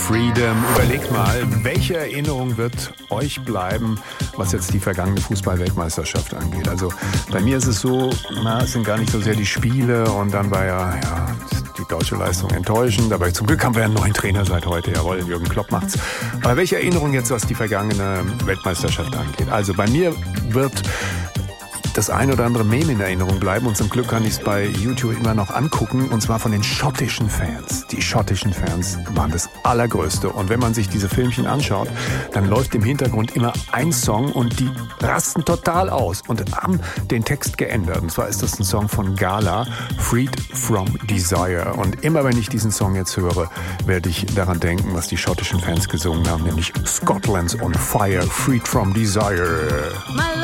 Freedom. Überlegt mal, welche Erinnerung wird euch bleiben, was jetzt die vergangene Fußball-Weltmeisterschaft angeht? Also bei mir ist es so, es sind gar nicht so sehr die Spiele und dann war ja die deutsche Leistung enttäuschend. Aber zum Glück haben wir einen neuen Trainer seit heute. Jawohl, Jürgen Klopp macht's. Aber welche Erinnerung jetzt, was die vergangene Weltmeisterschaft angeht? Also bei mir wird das ein oder andere Meme in Erinnerung bleiben und zum Glück kann ich es bei YouTube immer noch angucken und zwar von den schottischen Fans. Die schottischen Fans waren das Allergrößte und wenn man sich diese Filmchen anschaut, dann läuft im Hintergrund immer ein Song und die rasten total aus und haben den Text geändert. Und zwar ist das ein Song von Gala, Freed from Desire. Und immer wenn ich diesen Song jetzt höre, werde ich daran denken, was die schottischen Fans gesungen haben, nämlich Scotland's on fire, Freed from Desire.